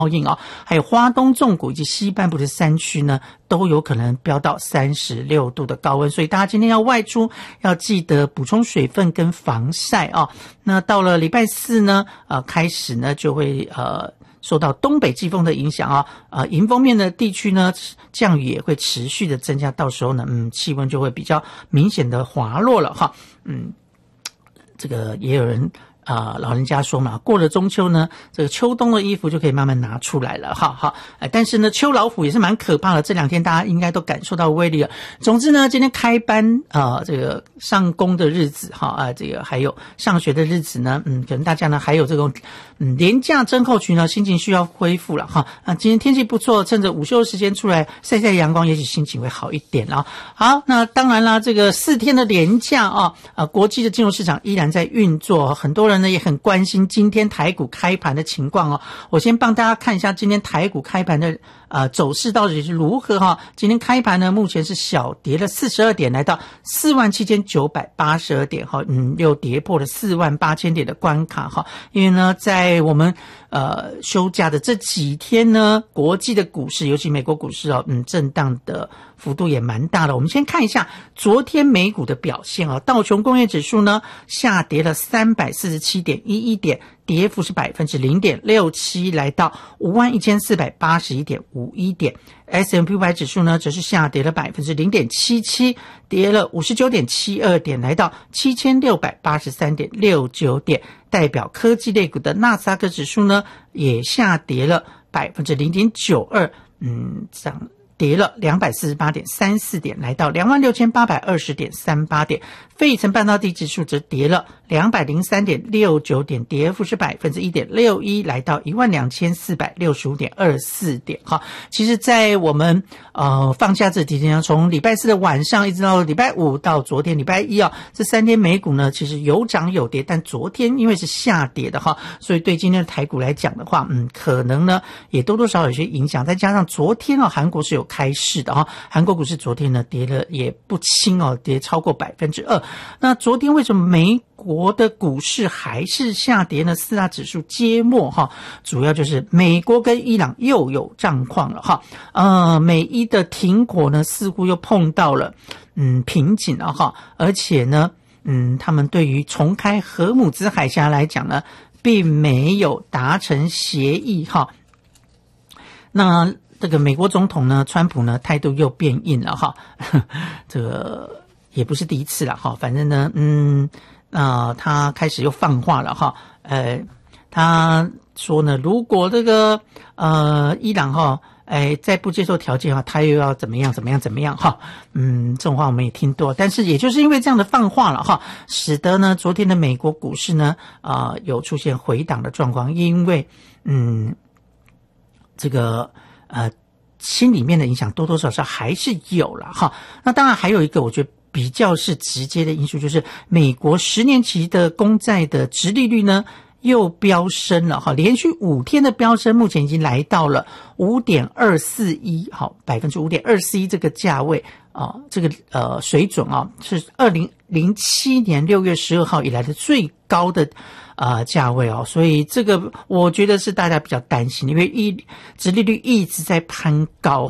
应哦，还有花东纵谷以及西半部的山区呢，都有可能飙到36度的高温，所以大家今天要外出要记得补充水分跟防晒哦。那到了礼拜四呢，开始呢就会受到东北季风的影响啊，迎风面的地区呢，降雨也会持续的增加，到时候呢，气温就会比较明显的滑落了哈，这个也有人。老人家说嘛，过了中秋呢，这个秋冬的衣服就可以慢慢拿出来了，好，但是呢，秋老虎也是蛮可怕的，这2天大家应该都感受到威力了。总之呢，今天开班这个上工的日子哈，这个还有上学的日子呢，可能大家呢还有这种连假症候群呢，心情需要恢复了哈。今天天气不错，趁着午休时间出来晒晒阳光，也许心情会好一点了。好，那当然啦，这个4天的连假国际的金融市场依然在运作，很多人呢也很关心今天台股开盘的情况哦。我先帮大家看一下今天台股开盘的走势到底是如何哈。今天开盘呢，目前是小跌了42点，来到47982点哈，又跌破了48000点的关卡哈。因为呢，在我们休假的这几天呢，国际的股市，尤其美国股市震荡的幅度也蛮大的。我们先看一下昨天美股的表现道琼工业指数呢下跌了347.11点，跌幅是 0.67%， 来到51481.51点。S&P 500指数呢则是下跌了 0.77%， 跌了 59.72 点，来到 7683.69 点。代表科技类股的纳斯达克指数呢也下跌了 0.92%， 跌了 248.34 点，来到 26,820.38 点。费城半导体指数则跌了 203.69 点，跌幅是 1.61%， 来到 12,465.24 点。其实在我们放假这几天，从礼拜四的晚上一直到礼拜五到昨天礼拜一这3天美股呢其实有涨有跌，但昨天因为是下跌的所以对今天的台股来讲的话可能呢也多多少少有些影响，再加上昨天韩国是有开市的韩国股市昨天呢跌了也不轻跌超过 2%。那昨天为什么美国的股市还是下跌呢？4大指数皆末主要就是美国跟伊朗又有状况了美伊的停火呢似乎又碰到了瓶颈了而且呢他们对于重开荷姆兹海峡来讲呢并没有达成协议那这个美国总统呢川普呢态度又变硬了这个也不是第一次了反正呢他开始又放话了他说呢如果这个伊朗再不接受条件他又要怎么样这种话我们也听多，但是也就是因为这样的放话了使得呢昨天的美国股市呢有出现回档的状况，因为这个心里面的影响多多少少还是有了那当然还有一个我觉得比较是直接的因素，就是美国10年期的公债的殖利率呢又飙升了连续5天的飙升，目前已经来到了 5.241%， 5.241% 这个价位这个水准是2007年6月12号以来的最高的价位所以这个我觉得是大家比较担心，因为殖利率一直在攀高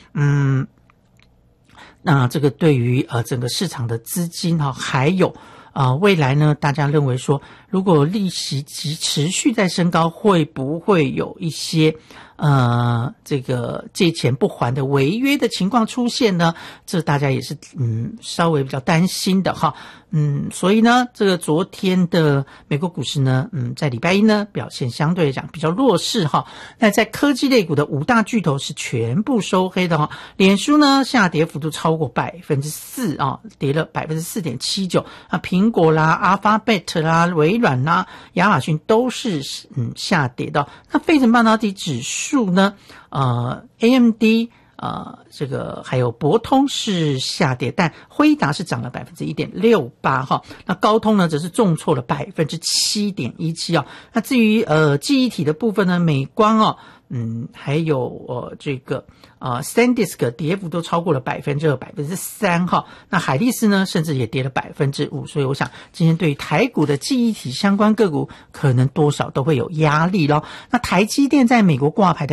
那这个对于整个市场的资金还有未来呢大家认为说如果利息持续在升高，会不会有一些这个借钱不还的违约的情况出现呢？这大家也是稍微比较担心的所以呢这个昨天的美国股市呢在礼拜一呢表现相对来讲比较弱势那在科技类股的5大巨头是全部收黑的脸书呢下跌幅度超过 4% 跌了 4.79%， 苹果啦 Alphabet 啦微软啦亚马逊都是下跌的那费城半导体指数呢AMD这个还有博通是下跌，但辉达是涨了 1.68% 那高通呢则是重挫了 7.17%那至于记忆体的部分呢，美光还有这个SanDisk 跌幅都超过了2%、3%哈。那海力士呢，甚至也跌了5%，所以我想今天对于台股的记忆体相关个股，可能多少都会有压力咯。那台积电在美国挂牌的